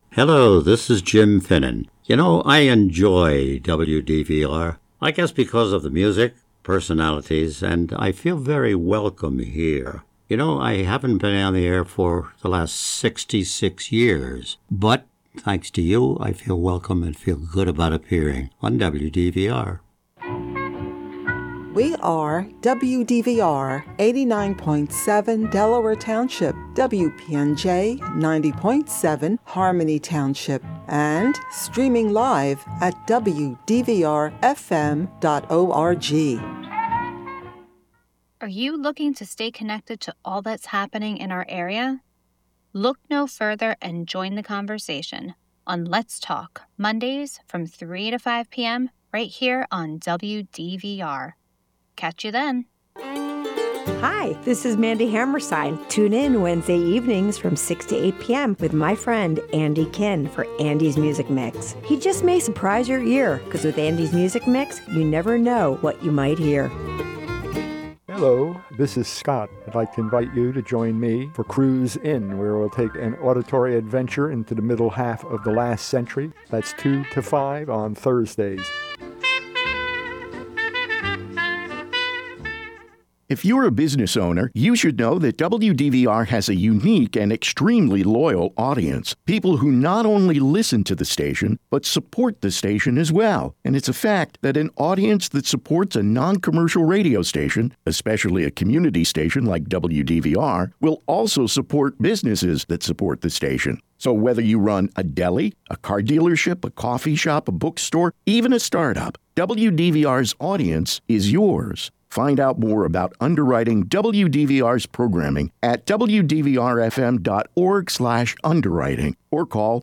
Hello, this is Jim Finnan. You know, I enjoy WDVR, I guess because of the music, personalities, and I feel very welcome here. You know, I haven't been on the air for the last 66 years, but thanks to you, I feel welcome and feel good about appearing on WDVR. We are WDVR 89.7 Delaware Township, WPNJ 90.7 Harmony Township, and streaming live at WDVRFM.org. Are you looking to stay connected to all that's happening in our area? Look no further and join the conversation on Let's Talk, Mondays from 3 to 5 p.m. right here on WDVR. Catch you then. Hi, this is Mandy Hammerstein. Tune in Wednesday evenings from 6 to 8 p.m. with my friend Andy Kinn for Andy's Music Mix. He just may surprise your ear, because with Andy's Music Mix, you never know what you might hear. Hello, this is Scott. I'd like to invite you to join me for Cruise In, where we'll take an auditory adventure into the middle half of the last century. That's 2 to 5 on Thursdays. If you're a business owner, you should know that WDVR has a unique and extremely loyal audience. People who not only listen to the station, but support the station as well. And it's a fact that an audience that supports a non-commercial radio station, especially a community station like WDVR, will also support businesses that support the station. So whether you run a deli, a car dealership, a coffee shop, a bookstore, even a startup, WDVR's audience is yours. Find out more about underwriting WDVR's programming at wdvrfm.org/underwriting or call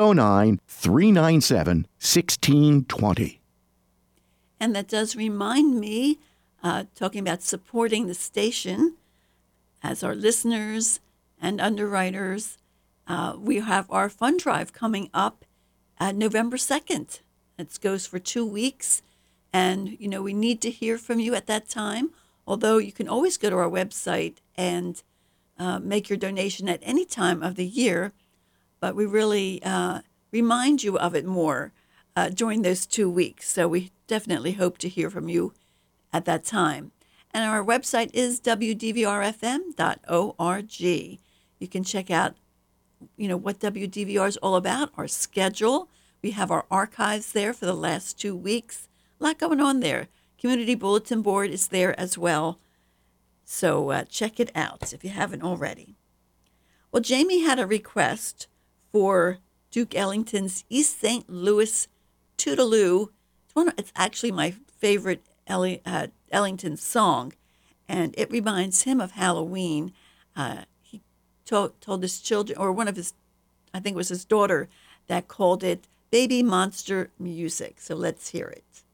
609-397-1620. And that does remind me, talking about supporting the station, as our listeners and underwriters, we have our fund drive coming up at November 2nd. It goes for 2 weeks. And, you know, we need to hear from you at that time, although you can always go to our website and make your donation at any time of the year. But we really remind you of it more during those 2 weeks. So we definitely hope to hear from you at that time. And our website is wdvrfm.org. You can check out, you know, what WDVR is all about, our schedule. We have our archives there for the last 2 weeks. A lot going on there. Community Bulletin Board is there as well. So check it out if you haven't already. Well, Jamie had a request for Duke Ellington's East St. Louis Toodaloo. It's actually my favorite Ellington song, and it reminds him of Halloween. He told his children, or one of his, I think it was his daughter, that called it Baby Monster Music. So let's hear it.